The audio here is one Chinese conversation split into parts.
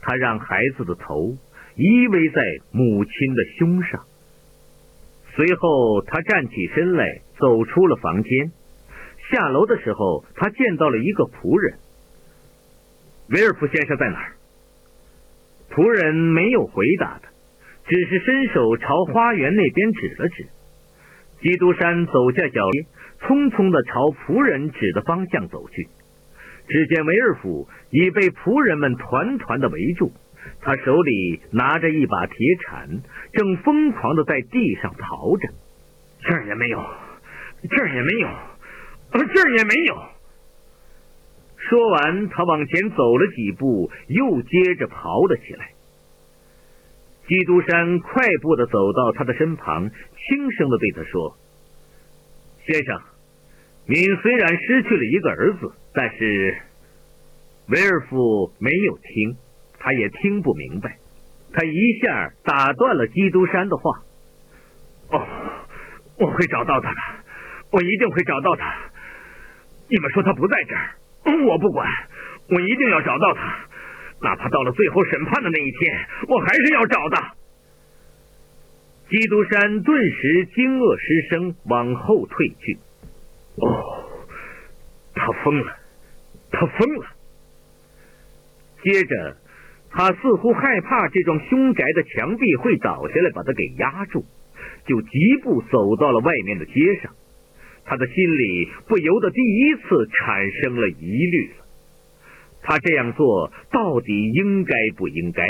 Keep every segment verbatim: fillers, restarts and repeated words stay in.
他让孩子的头依偎在母亲的胸上。随后他站起身来，走出了房间。下楼的时候，他见到了一个仆人。维尔夫先生在哪儿？仆人没有回答他，只是伸手朝花园那边指了指。基督山走下小街，匆匆地朝仆人指的方向走去。只见维尔夫已被仆人们团团地围住，他手里拿着一把铁铲，正疯狂地在地上刨着。这儿也没有，这儿也没有，这儿也没有。说完，他往前走了几步，又接着刨了起来。基督山快步地走到他的身旁，轻声地对他说：先生，您虽然失去了一个儿子，但是……维尔夫没有听，他也听不明白。他一下打断了基督山的话：哦，我会找到他的，我一定会找到他。你们说他不在这儿，我不管，我一定要找到他，哪怕到了最后审判的那一天，我还是要找的。基督山顿时惊愕失声，往后退去。哦，他疯了，他疯了。接着他似乎害怕这幢凶宅的墙壁会倒下来把他给压住，就疾步走到了外面的街上。他的心里不由得第一次产生了疑虑了，他这样做到底应该不应该？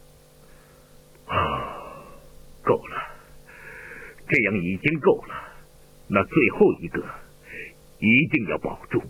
啊，够了，这样已经够了，那最后一个一定要保住。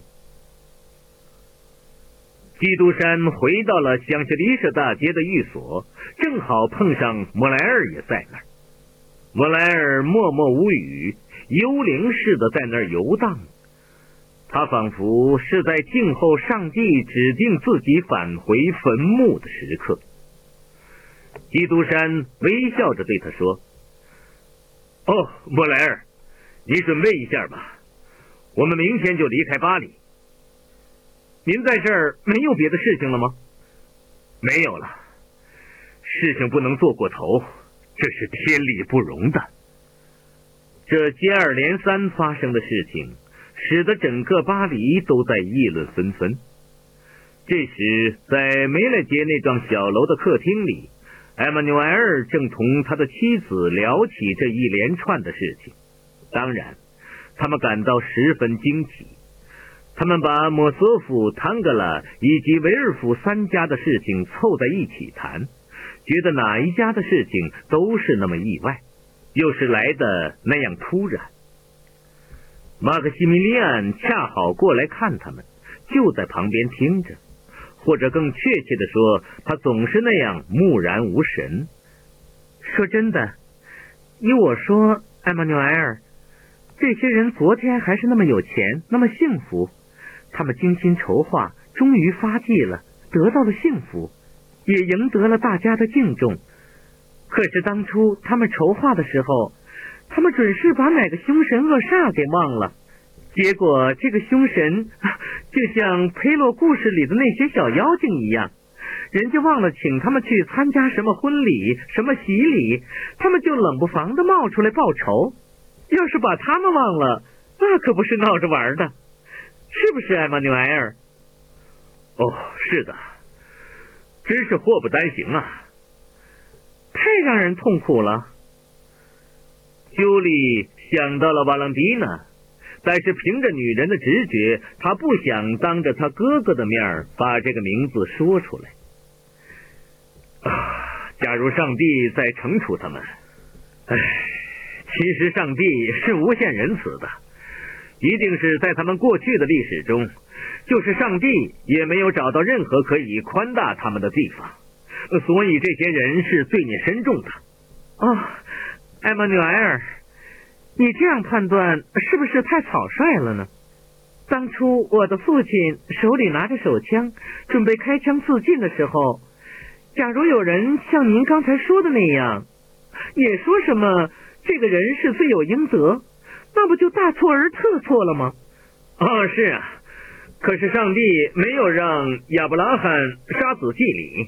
基督山回到了香榭丽舍大街的寓所，正好碰上莫莱尔也在那儿。莫莱尔默默无语，幽灵似的在那儿游荡，他仿佛是在静候上帝指定自己返回坟墓的时刻。基督山微笑着对他说：哦，莫莱尔，你准备一下吧，我们明天就离开巴黎。您在这儿没有别的事情了吗？没有了，事情不能做过头，这是天理不容的。这接二连三发生的事情使得整个巴黎都在议论纷纷。这时在梅勒街那幢小楼的客厅里，埃马纽埃尔正同他的妻子聊起这一连串的事情。当然他们感到十分惊奇，他们把莫索夫、汤格拉以及维尔夫三家的事情凑在一起谈，觉得哪一家的事情都是那么意外，又是来的那样突然。马克西米利安恰好过来看他们，就在旁边听着，或者更确切的说，他总是那样木然无神。说真的，依我说，埃马纽埃尔，这些人昨天还是那么有钱，那么幸福，他们精心筹划，终于发迹了，得到了幸福，也赢得了大家的敬重。可是当初他们筹划的时候，他们准是把哪个凶神恶煞给忘了，结果这个凶神就像佩洛故事里的那些小妖精一样，人家忘了请他们去参加什么婚礼，什么洗礼，他们就冷不防的冒出来报仇。要是把他们忘了，那可不是闹着玩的，是不是埃马纽埃尔？哦，是的，真是祸不单行啊，太让人痛苦了。茱莉想到了瓦朗蒂娜，但是凭着女人的直觉，她不想当着她哥哥的面把这个名字说出来。啊，假如上帝在惩处他们，唉，其实上帝是无限仁慈的，一定是在他们过去的历史中，就是上帝也没有找到任何可以宽大他们的地方，所以这些人是罪孽深重的。哦，埃马纽埃尔，你这样判断是不是太草率了呢？当初我的父亲手里拿着手枪，准备开枪自尽的时候，假如有人像您刚才说的那样，也说什么这个人是罪有应得，那不就大错而特错了吗？哦，是啊，可是上帝没有让亚伯拉罕杀子祭礼，